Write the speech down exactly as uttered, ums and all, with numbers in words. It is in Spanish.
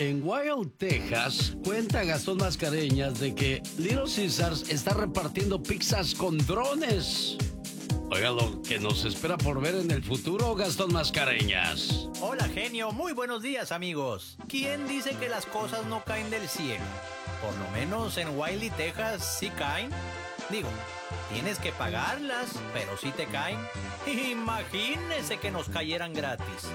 En Wild, Texas, cuenta Gastón Mascareñas de que Little Caesars está repartiendo pizzas con drones. Oiga, lo que nos espera por ver en el futuro, Gastón Mascareñas. Hola, genio. Muy buenos días, amigos. ¿Quién dice que las cosas no caen del cielo? Por lo menos en Wiley, Texas, sí caen. Digo, tienes que pagarlas, pero sí te caen. Imagínese que nos cayeran gratis.